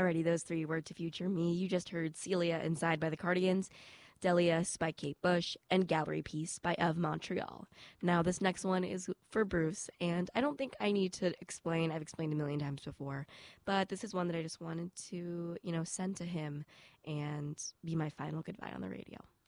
Alrighty, those three were To Future Me. You just heard Celia Inside by the Cardigans, Delius by Kate Bush, and Gallery Piece by Of Montreal. Now, this next one is for Bruce, and I don't think I need to explain. I've explained a million times before, but this is one that I just wanted to, send to him and be my final goodbye on the radio.